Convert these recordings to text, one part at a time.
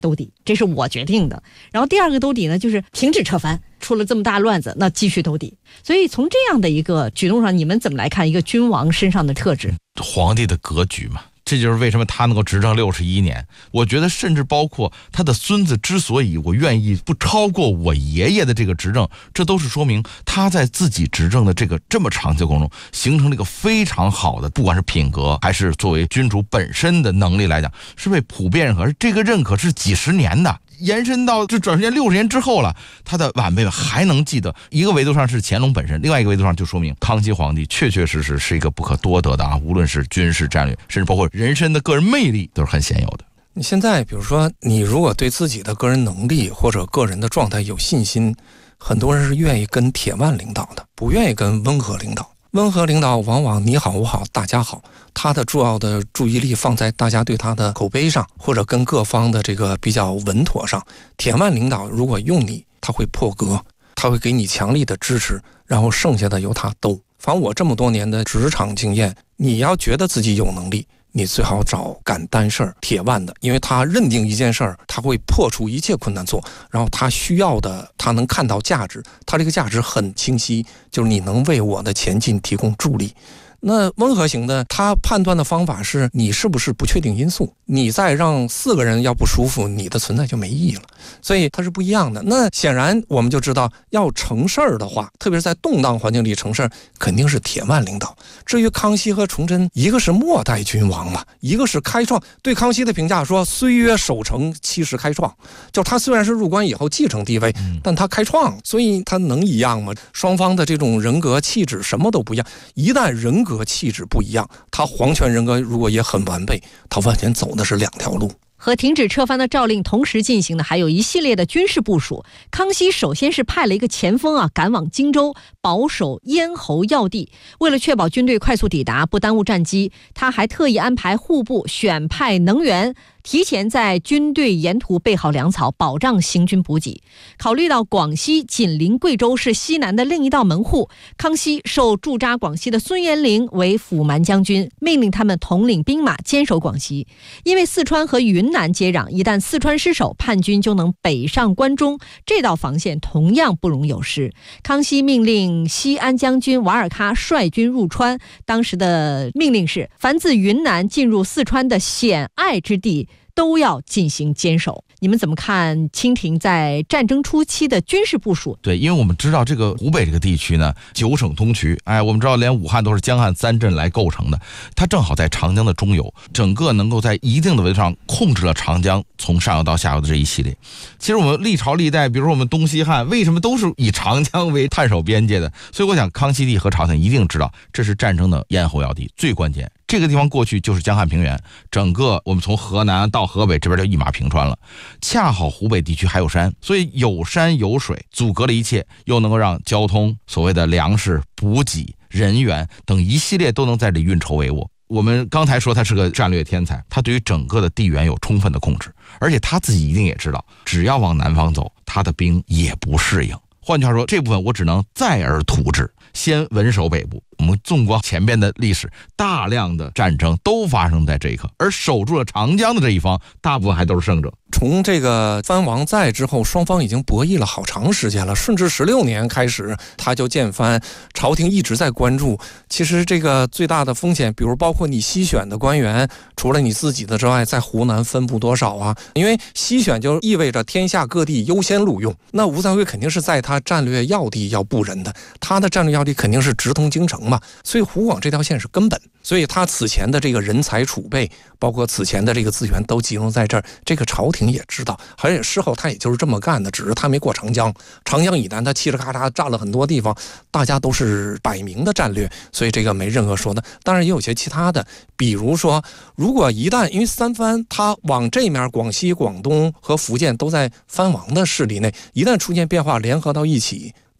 兜底，这是我决定的。然后第二个兜底呢，就是停止撤藩，出了这么大乱子，那继续兜底。所以从这样的一个举动上，你们怎么来看一个君王身上的特质？ 皇帝的格局嘛，这就是为什么他能够执政61年。我觉得甚至包括他的孙子之所以我愿意不超过我爷爷的这个执政，这都是说明他在自己执政的这么长期的过程中形成了一个非常好的，不管是品格还是作为君主本身的能力来讲，是被普遍认可。而这个认可是几十年的，延伸到这转瞬间60年之后了，他的晚辈们还能记得。一个维度上是乾隆本身，另外一个维度上就说明康熙皇帝确确实实是一个不可多得的啊，无论是军事战略，甚至包括人身的个人魅力都是很鲜有的。 你现在比如说，你如果对自己的个人能力或者个人的状态有信心，很多人是愿意跟铁腕领导的，不愿意跟温和领导。温和领导往往你好我好大家好，他的主要的注意力放在大家对他的口碑上，或者跟各方的这个比较稳妥上。铁腕领导如果用你，他会破格，他会给你强力的支持，然后剩下的由他兜。反正我这么多年的职场经验，你要觉得自己有能力，你最好找敢担事儿铁腕的，因为他认定一件事儿，他会破除一切困难做，然后他需要的，他能看到价值，他这个价值很清晰，就是你能为我的前进提供助力。那温和型的，他判断的方法是你是不是不确定因素，你再让4个人要不舒服，你的存在就没意义了，所以它是不一样的。那显然我们就知道，要成事儿的话，特别是在动荡环境里成事儿，肯定是铁腕领导。至于康熙和崇祯，一个是末代君王嘛，一个是开创。对康熙的评价说，虽曰守成，其实开创，就他虽然是入关以后继承帝位，但他开创，所以他能一样吗？双方的这种人格气质什么都不一样，一旦人格气质不一样，他皇权人格如果也很完备，他完全走的是2条路。 和停止撤藩的诏令同时进行的还有一系列的军事部署。康熙首先是派了一个前锋赶往荆州，保守咽喉要地。为了确保军队快速抵达，不耽误战机，他还特意安排户部选派能员，提前在军队沿途备好粮草，保障行军补给。考虑到广西紧邻贵州，是西南的另一道门户，康熙授驻扎广西的孙延龄为辅蛮将军，命令他们统领兵马坚守广西。因为四川和云南接壤，一旦四川失守，叛军就能北上关中，这道防线同样不容有失。康熙命令西安将军瓦尔喀率军入川，当时的命令是，凡自云南进入四川的险隘之地都要进行坚守。你们怎么看清廷在战争初期的军事部署？ 对，因为我们知道这个湖北这个地区呢，9省通衢，我们知道连武汉都是江汉3镇来构成的，它正好在长江的中游，整个能够在一定的维度上控制了长江从上游到下游的这一系列。其实我们历朝历代，比如说我们东西汉，为什么都是以长江为探守边界的？所以我想康熙帝和朝廷一定知道，这是战争的咽喉要地，最关键。这个地方过去就是江汉平原，整个我们从河南到河北这边就一马平川了。恰好湖北地区还有山，所以有山有水，阻隔了一切，又能够让交通、所谓的粮食、补给、人员等一系列都能在这里运筹帷幄。我们刚才说他是个战略天才，他对于整个的地缘有充分的控制，而且他自己一定也知道，只要往南方走，他的兵也不适应。换句话说，这部分我只能再而图之，先稳守北部。我们纵观前边的历史，大量的战争都发生在这一刻，而守住了长江的这一方，大部分还都是胜者。 从这个藩王在之后，双方已经博弈了好长时间了。顺治16年开始，他就建藩，朝廷一直在关注。其实这个最大的风险，比如包括你西选的官员，除了你自己的之外，在湖南分布多少啊？因为西选就意味着天下各地优先录用，那吴三桂肯定是在他战略要地要布人的，他的战略要地肯定是直通京城嘛，所以湖广这条线是根本。所以他此前的这个人才储备，包括此前的这个资源都集中在这儿，这个朝廷也知道，而且事后他也就是这么干的，只是他没过长江，长江以南他嘁哩咔嚓占了很多地方，大家都是摆明的战略，所以这个没任何说的。当然也有些其他的，比如说如果一旦因为三藩他往这面广西、广东和福建都在藩王的势力内，一旦出现变化联合到一起，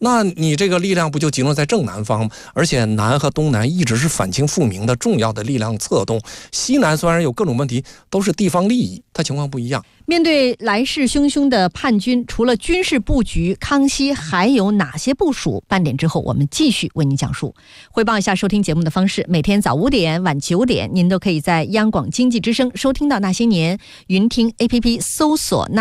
那你这个力量不就集中在正南方吗？而且南和东南一直是反清复明的重要的力量策动，西南虽然有各种问题，都是地方利益，它情况不一样。 面对来势汹汹的叛军，除了军事布局，康熙还有哪些部署？半点之后我们继续为您讲述。汇报一下收听节目的方式：每天早5点、晚9点，您都可以在央广经济之声收听到《那些年》云听 APP 搜索